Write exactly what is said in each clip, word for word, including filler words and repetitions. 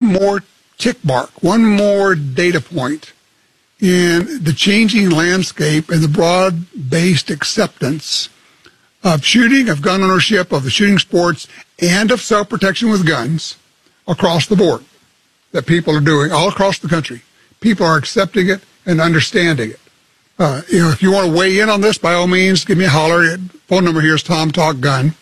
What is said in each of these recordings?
more tick mark, one more data point in the changing landscape and the broad-based acceptance of shooting, of gun ownership, of the shooting sports, and of self-protection with guns across the board that people are doing all across the country. People are accepting it and understanding it. Uh, you know, if you want to weigh in on this, by all means, give me a holler. Phone number here is Tom Talk Gun.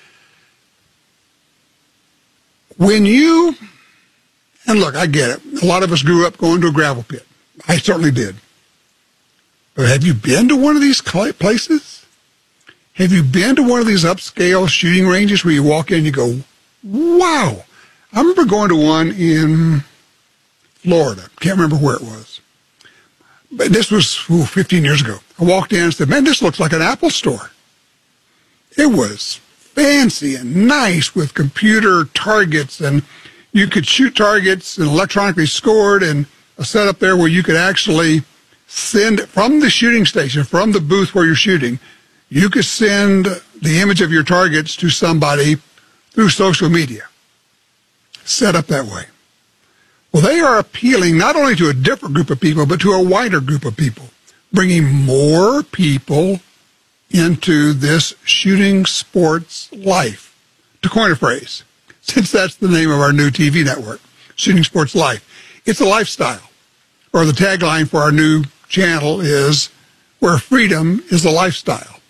When you, and look, I get it. A lot of us grew up going to a gravel pit. I certainly did. But have you been to one of these places? Have you been to one of these upscale shooting ranges where you walk in and you go, wow. I remember going to one in Florida. Can't remember where it was. But this was ooh, fifteen years ago. I walked in and said, man, this looks like an Apple store. It was fancy and nice with computer targets, and you could shoot targets and electronically scored, and a setup there where you could actually send from the shooting station, from the booth where you're shooting, you could send the image of your targets to somebody through social media. Set up that way. Well, they are appealing not only to a different group of people, but to a wider group of people, bringing more people into this shooting sports life. To coin a phrase, since that's the name of our new T V network, Shooting Sports Life. It's a lifestyle, or the tagline for our new channel is, where freedom is a lifestyle.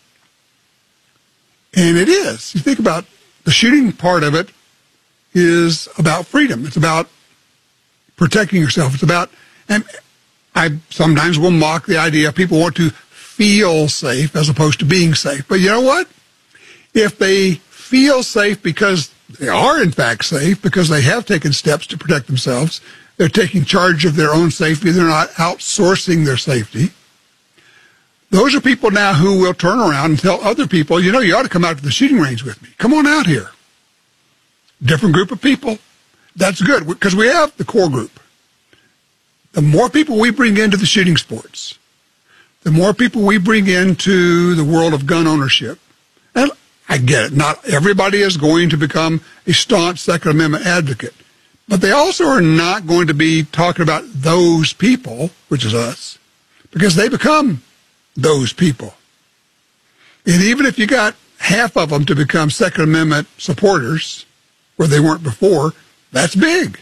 And it is. You think about the shooting part of it is about freedom. It's about protecting yourself. It's about, and I sometimes will mock the idea people want to feel safe as opposed to being safe. But you know what? If they feel safe because they are in fact safe, because they have taken steps to protect themselves, they're taking charge of their own safety, they're not outsourcing their safety, those are people now who will turn around and tell other people, you know, you ought to come out to the shooting range with me. Come on out here. Different group of people. That's good, because we have the core group. The more people we bring into the shooting sports, the more people we bring into the world of gun ownership. And I get it, not everybody is going to become a staunch Second Amendment advocate, but they also are not going to be talking about those people, which is us, because they become those people. And even if you got half of them to become Second Amendment supporters, where they weren't before, that's big.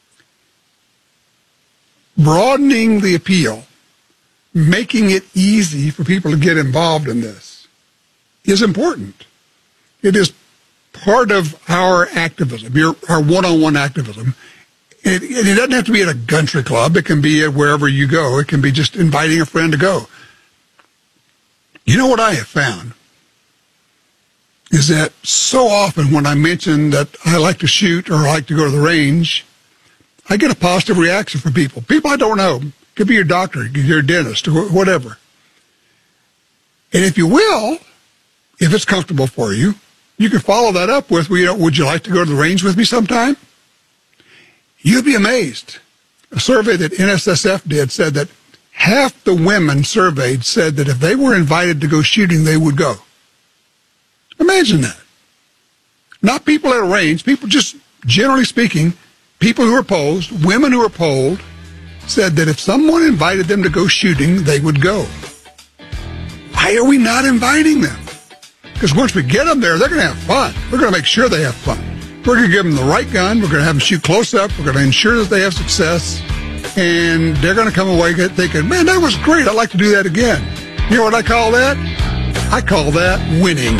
Broadening the appeal, making it easy for people to get involved in this is important. It is part of our activism, your, our one-on-one activism. It, it doesn't have to be at a country club. It can be at wherever you go. It can be just inviting a friend to go. You know what I have found is that so often when I mention that I like to shoot or I like to go to the range, I get a positive reaction from people. People I don't know. It could be your doctor, your dentist, or whatever. And if you will, if it's comfortable for you, you can follow that up with, well, you know, would you like to go to the range with me sometime? You'd be amazed. A survey that N S S F did said that half the women surveyed said that if they were invited to go shooting, they would go. Imagine that. Not people at a range, people just, generally speaking, people who are polled, women who are polled, said that if someone invited them to go shooting, they would go. Why are we not inviting them? Because once we get them there, they're going to have fun. We're going to make sure they have fun. We're going to give them the right gun. We're going to have them shoot close up. We're going to ensure that they have success. And they're going to come away thinking, man, that was great. I'd like to do that again. You know what I call that? I call that winning.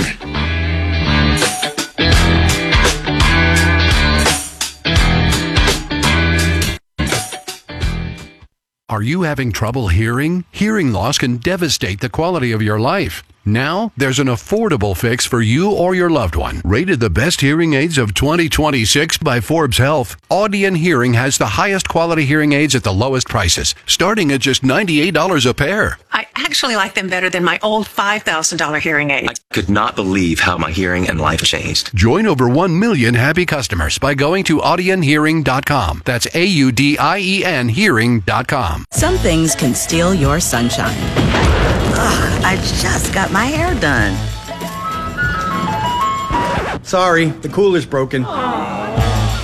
Are you having trouble hearing? Hearing loss can devastate the quality of your life. Now, there's an affordable fix for you or your loved one. Rated the best hearing aids of twenty twenty-six by Forbes Health, Audion Hearing has the highest quality hearing aids at the lowest prices, starting at just ninety-eight dollars a pair. I actually like them better than my old five thousand dollars hearing aids. I could not believe how my hearing and life changed. Join over one million happy customers by going to audion hearing dot com. That's A U D I E N hearing dot com. Some things can steal your sunshine. Ugh, I just got my hair done. Sorry, the cooler's broken. Aww.